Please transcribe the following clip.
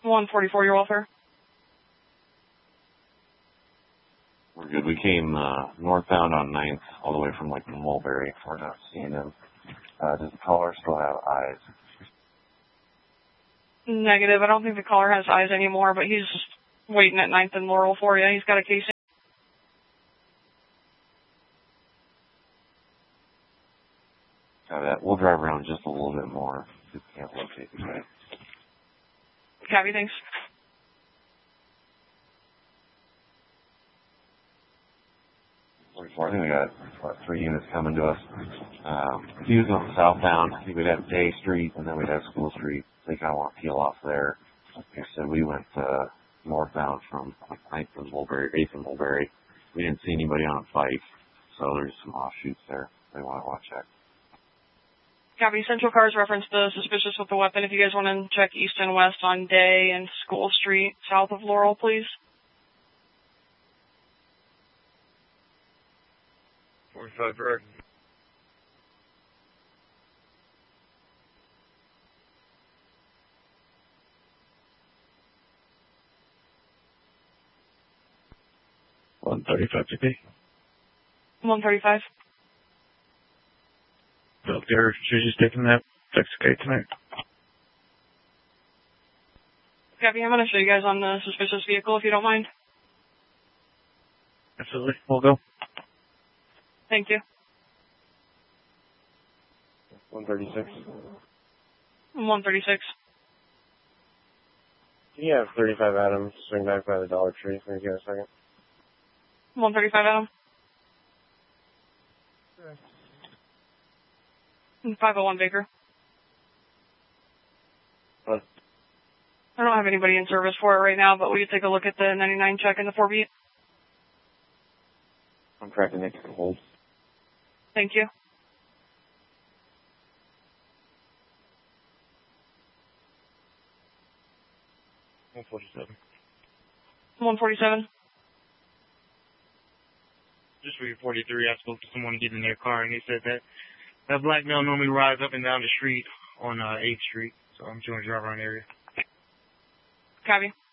144, your welfare. We're good. We came northbound on 9th all the way from like Mulberry. We're not seeing him. Does the caller still have eyes? Negative. I don't think the caller has eyes anymore, but he's just waiting at 9th and Laurel for you. He's got a case. Copy that. We'll drive around just a little bit more. Just can't locate the guy. Copy, thanks. I think we got 3 units coming to us. He was on southbound. I think we'd have Day Street, and then we'd have School Street. They kind of want to peel off there. Like I said, we went northbound from 9th and Mulberry, 8th and Mulberry. We didn't see anybody on a bike, so there's some offshoots there. They want to check. Copy. Central cars reference the suspicious with the weapon. If you guys want to check east and west on Day and School Street, south of Laurel, please. 45 direct. $135 135. So there, she's just taking that Texas tonight. Copy. I'm going to show you guys on the suspicious vehicle if you don't mind. Absolutely. We'll go. Thank you. 136. 136. Can you have 35 Adams swing back by the Dollar Tree? Can you get a second? 135 Adam. 501 Baker. What? I don't have anybody in service for it right now, but will you take a look at the 99 check and the 4-beat? I'm tracking it to hold. Thank you. $147. 147. Just for your 43, I spoke to someone to get in their car, and they said that black male normally rides up and down the street on 8th Street, so I'm trying to drive around the area. Copy.